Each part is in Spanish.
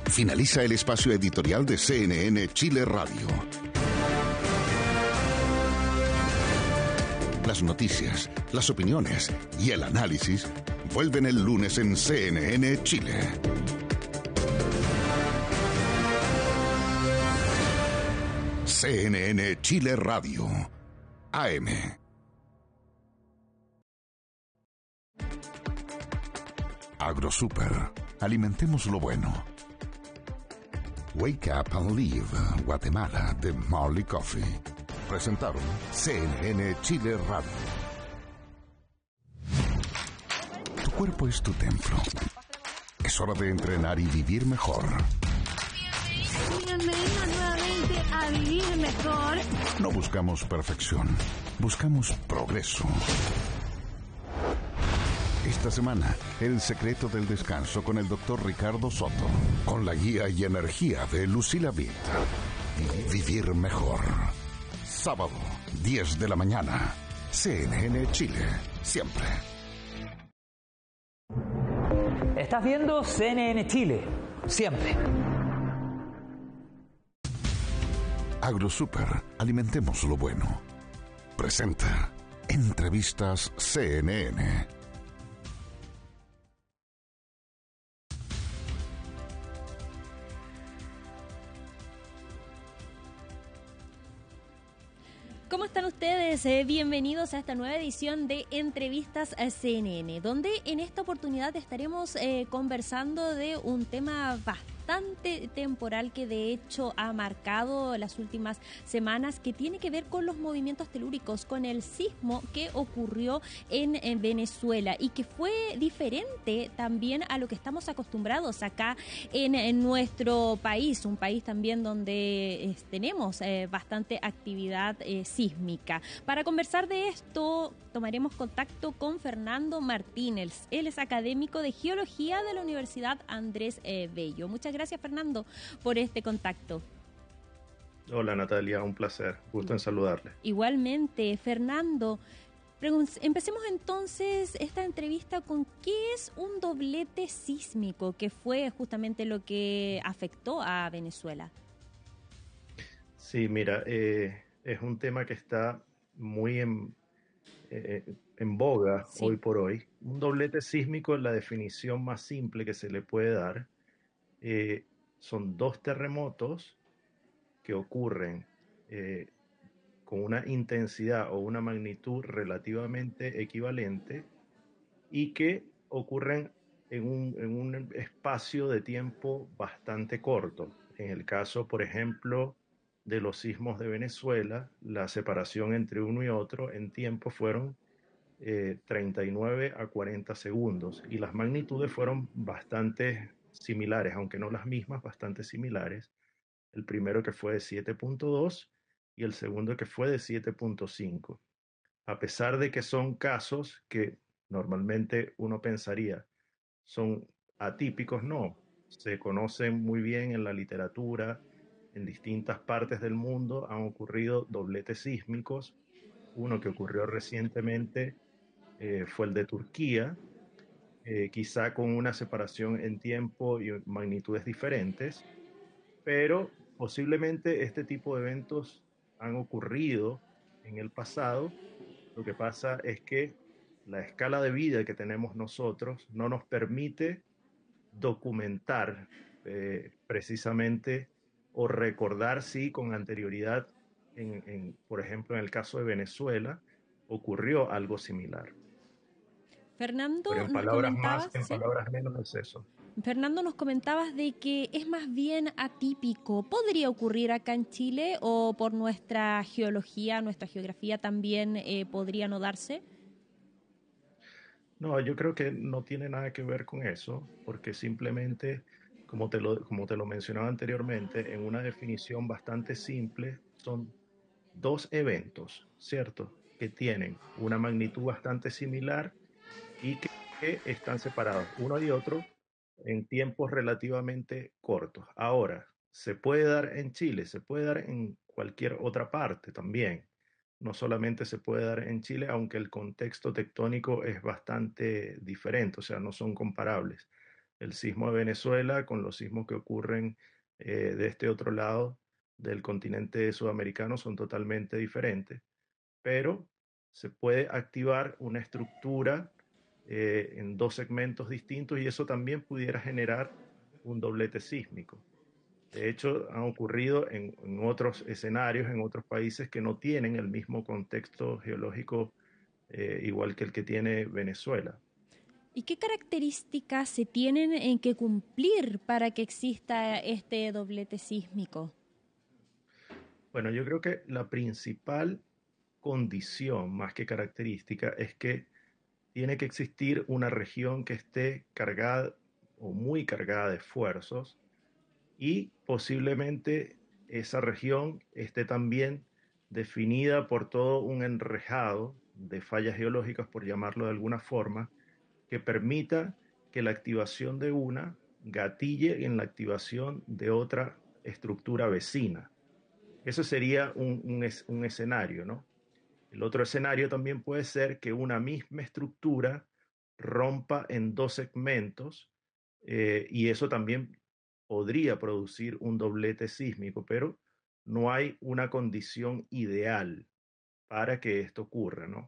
Finaliza el espacio editorial de CNN Chile Radio. Las noticias, las opiniones y el análisis vuelven el lunes en CNN Chile. CNN Chile Radio, AM. AgroSuper, alimentemos lo bueno. Wake Up and Live, Guatemala, de Marley Coffee. Presentaron CNN Chile Radio. Tu cuerpo es tu templo. Es hora de entrenar y vivir mejor. Bienvenidos nuevamente a Vivir Mejor. No buscamos perfección, buscamos progreso. Esta semana, el secreto del descanso con el Dr. Ricardo Soto, con la guía y energía de Lucila Vitt. Vivir mejor. Sábado, 10 de la mañana. CNN Chile, siempre. Estás viendo CNN Chile, siempre. AgroSuper, alimentemos lo bueno. Presenta Entrevistas CNN. ¿Cómo están ustedes? Bienvenidos a esta nueva edición de Entrevistas a CNN, donde en esta oportunidad estaremos conversando de un tema bastante temporal que de hecho ha marcado las últimas semanas, que tiene que ver con los movimientos telúricos, con el sismo que ocurrió en Venezuela y que fue diferente también a lo que estamos acostumbrados acá en nuestro país, un país también donde tenemos bastante actividad sísmica. Para conversar de esto tomaremos contacto con Fernando Martínez. Él es académico de Geología de la Universidad Andrés Bello. Muchas gracias, Fernando, por este contacto. Hola, Natalia, un placer. Gusto en saludarle. Igualmente, Fernando. Empecemos entonces esta entrevista con qué es un doblete sísmico, que fue justamente lo que afectó a Venezuela. Sí, mira, es un tema que está muy en boga hoy por hoy. Un doblete sísmico, la definición más simple que se le puede dar, son dos terremotos que ocurren con una intensidad o una magnitud relativamente equivalente y que ocurren en un espacio de tiempo bastante corto. En el caso, por ejemplo, de los sismos de Venezuela, la separación entre uno y otro en tiempo fueron 39 a 40 segundos y las magnitudes fueron bastante similares, aunque no las mismas, bastante similares. El primero que fue de 7.2 y el segundo que fue de 7.5. A pesar de que son casos que normalmente uno pensaría son atípicos, no. Se conocen muy bien en la literatura, en distintas partes del mundo han ocurrido dobletes sísmicos. Uno que ocurrió recientemente fue el de Turquía, quizá con una separación en tiempo y magnitudes diferentes, pero posiblemente este tipo de eventos han ocurrido en el pasado. Lo que pasa es que la escala de vida que tenemos nosotros no nos permite documentar precisamente o recordar si con anterioridad, por ejemplo, en el caso de Venezuela, ocurrió algo similar. Fernando, pero en palabras más, en palabras menos es eso. Fernando, nos comentabas de que es más bien atípico. ¿Podría ocurrir acá en Chile o por nuestra geología, nuestra geografía también podría no darse? No, yo creo que no tiene nada que ver con eso, porque simplemente, como te lo mencionaba anteriormente, en una definición bastante simple, son dos eventos, ¿cierto?, que tienen una magnitud bastante similar y que están separados uno y otro en tiempos relativamente cortos. Ahora, se puede dar en Chile, se puede dar en cualquier otra parte también. No solamente se puede dar en Chile, aunque el contexto tectónico es bastante diferente, o sea, no son comparables. el sismo de Venezuela con los sismos que ocurren de este otro lado del continente sudamericano son totalmente diferentes, pero se puede activar una estructura en dos segmentos distintos y eso también pudiera generar un doblete sísmico. De hecho, han ocurrido en otros escenarios, en otros países que no tienen el mismo contexto geológico igual que el que tiene Venezuela. ¿Y qué características se tienen en que cumplir para que exista este doblete sísmico? Bueno, yo creo que la principal condición, más que característica, es que tiene que existir una región que esté cargada o muy cargada de esfuerzos y posiblemente esa región esté también definida por todo un enrejado de fallas geológicas, por llamarlo de alguna forma, que permita que la activación de una gatille en la activación de otra estructura vecina. Eso sería un escenario, ¿no? El otro escenario también puede ser que una misma estructura rompa en dos segmentos y eso también podría producir un doblete sísmico, pero no hay una condición ideal para que esto ocurra, ¿no?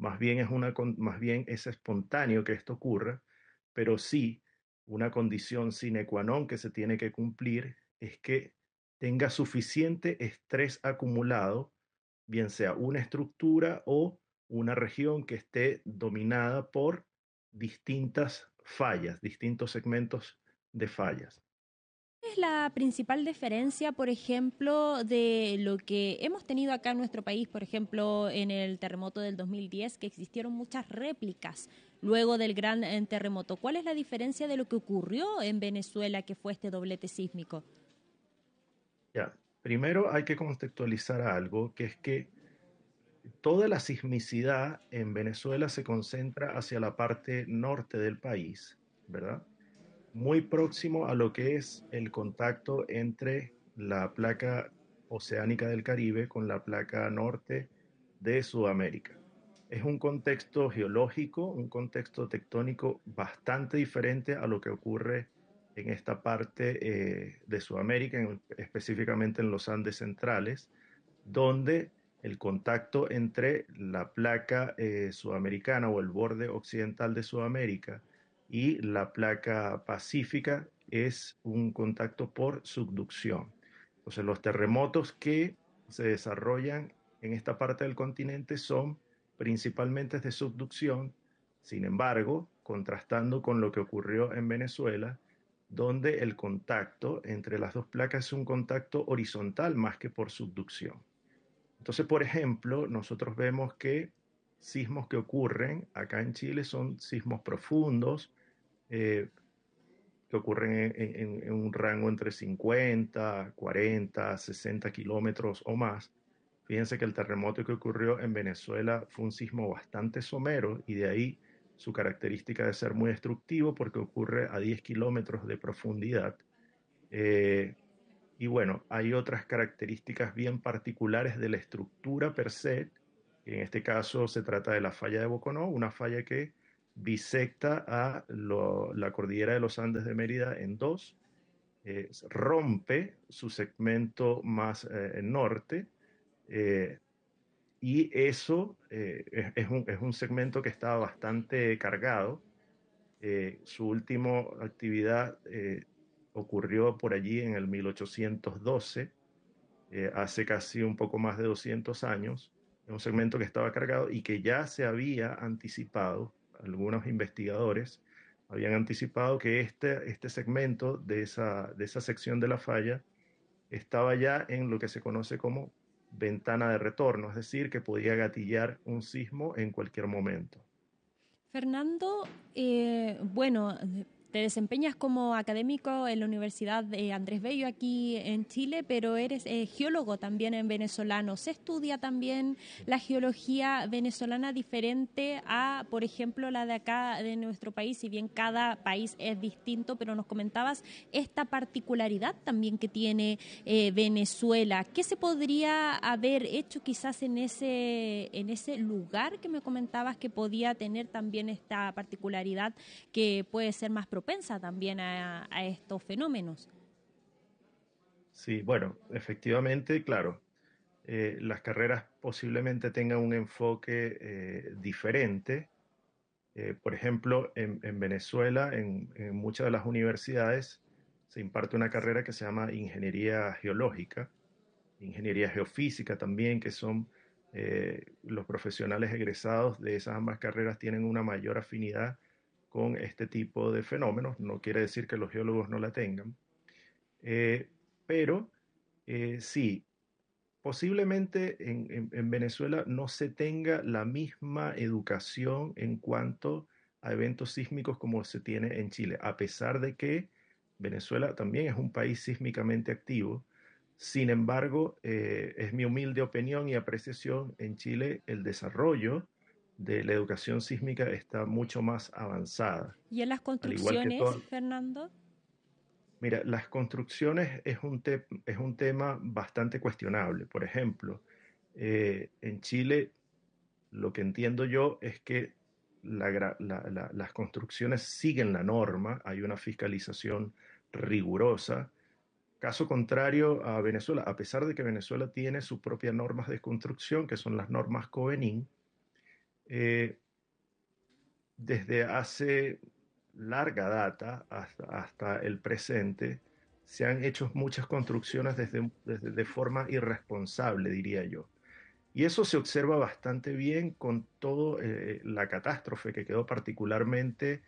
Más bien es espontáneo que esto ocurra, pero sí una condición sine qua non que se tiene que cumplir es que tenga suficiente estrés acumulado, bien sea una estructura o una región que esté dominada por distintas fallas, distintos segmentos de fallas. ¿Cuál es la principal diferencia, por ejemplo, de lo que hemos tenido acá en nuestro país, por ejemplo, en el terremoto del 2010, que existieron muchas réplicas luego del gran terremoto? ¿Cuál es la diferencia de lo que ocurrió en Venezuela, que fue este doblete sísmico? Ya, primero hay que contextualizar algo, que es que toda la sismicidad en Venezuela se concentra hacia la parte norte del país, ¿verdad? Muy próximo a lo que es el contacto entre la placa oceánica del Caribe con la placa norte de Sudamérica. Es un contexto geológico, un contexto tectónico bastante diferente a lo que ocurre en esta parte de Sudamérica, específicamente en los Andes centrales, donde el contacto entre la placa sudamericana o el borde occidental de Sudamérica y la placa pacífica es un contacto por subducción. Entonces, los terremotos que se desarrollan en esta parte del continente son principalmente de subducción. Sin embargo, contrastando con lo que ocurrió en Venezuela, donde el contacto entre las dos placas es un contacto horizontal más que por subducción. Entonces, por ejemplo, nosotros vemos que sismos que ocurren acá en Chile son sismos profundos, eh, que ocurren en un rango entre 50, 40, 60 kilómetros o más. Fíjense que el terremoto que ocurrió en Venezuela fue un sismo bastante somero y de ahí su característica de ser muy destructivo porque ocurre a 10 kilómetros de profundidad. Eh, y bueno, hay otras características bien particulares de la estructura per se, que en este caso se trata de la falla de Boconó, una falla que bisecta a la cordillera de los Andes de Mérida en dos, rompe su segmento más norte, eh, y eso es un segmento que está bastante cargado. Su última actividad ocurrió por allí en el 1812, hace casi un poco más de 200 años, en un segmento que estaba cargado y que ya se había anticipado, algunos investigadores habían anticipado que este segmento de esa sección de la falla estaba ya en lo que se conoce como ventana de retorno, es decir, que podía gatillar un sismo en cualquier momento. Fernando, bueno, te desempeñas como académico en la Universidad de Andrés Bello aquí en Chile, pero eres geólogo también en venezolano. ¿Se estudia también la geología venezolana diferente a, por ejemplo, la de acá de nuestro país? Si bien cada país es distinto, pero nos comentabas esta particularidad también que tiene Venezuela. ¿Qué se podría haber hecho quizás en ese lugar que me comentabas que podía tener también esta particularidad que puede ser más propensa también a estos fenómenos. Sí, bueno, efectivamente, claro, las carreras posiblemente tengan un enfoque diferente. Por ejemplo, en Venezuela, en muchas de las universidades, se imparte una carrera que se llama Ingeniería Geológica, Ingeniería Geofísica también, que son los profesionales egresados de esas ambas carreras tienen una mayor afinidad con este tipo de fenómenos. No quiere decir que los geólogos no la tengan, pero sí, posiblemente en Venezuela no se tenga la misma educación en cuanto a eventos sísmicos como se tiene en Chile, a pesar de que Venezuela también es un país sísmicamente activo. Sin embargo, es mi humilde opinión y apreciación, en Chile el desarrollo de la educación sísmica está mucho más avanzada. ¿Y en las Al igual que construcciones, Fernando? Mira, las construcciones es un tema bastante cuestionable. Por ejemplo, en Chile lo que entiendo yo es que las construcciones siguen la norma, hay una fiscalización rigurosa. Caso contrario a Venezuela, a pesar de que Venezuela tiene sus propias normas de construcción, que son las normas Covenin, eh, desde hace larga data hasta el presente, se han hecho muchas construcciones de forma irresponsable, diría yo. Y eso se observa bastante bien con toda la catástrofe que quedó particularmente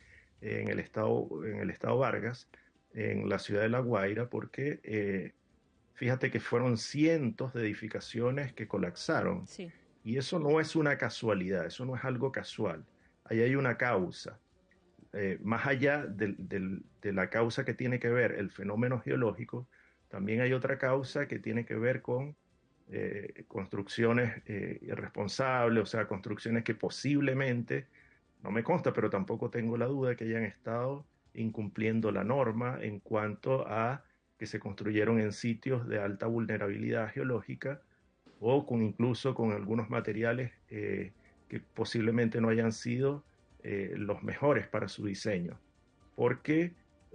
en el estado Vargas, en la ciudad de La Guaira, porque fíjate que fueron cientos de edificaciones que colapsaron. Sí. Y eso no es una casualidad, eso no es algo casual. Ahí hay una causa. Más allá de la causa que tiene que ver el fenómeno geológico, también hay otra causa que tiene que ver con construcciones irresponsables, o sea, construcciones que posiblemente, no me consta, pero tampoco tengo la duda que hayan estado incumpliendo la norma en cuanto a que se construyeron en sitios de alta vulnerabilidad geológica o incluso con algunos materiales que posiblemente no hayan sido los mejores para su diseño. Porque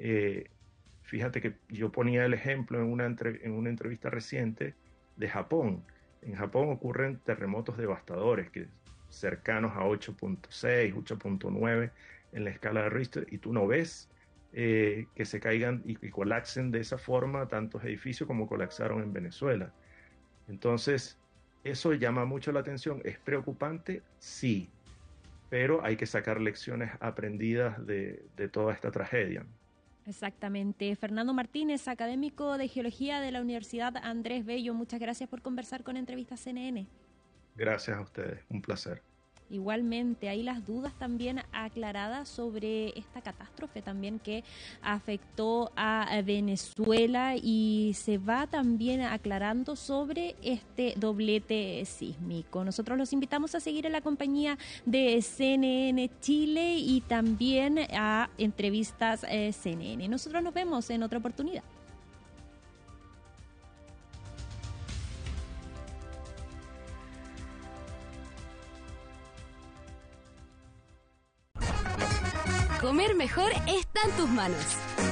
fíjate que yo ponía el ejemplo en una entrevista reciente de Japón. En Japón ocurren terremotos devastadores cercanos a 8.6, 8.9 en la escala de Richter, y tú no ves que se caigan y colapsen de esa forma tantos edificios como colapsaron en Venezuela. Entonces, eso llama mucho la atención. ¿Es preocupante? Sí, pero hay que sacar lecciones aprendidas de toda esta tragedia. Exactamente. Fernando Martínez, académico de Geología de la Universidad Andrés Bello, muchas gracias por conversar con Entrevistas CNN. Gracias a ustedes, un placer. Igualmente, hay las dudas también aclaradas sobre esta catástrofe también que afectó a Venezuela, y se va también aclarando sobre este doblete sísmico. Nosotros los invitamos a seguir en la compañía de CNN Chile y también a Entrevistas CNN. Nosotros nos vemos en otra oportunidad. Comer mejor está en tus manos.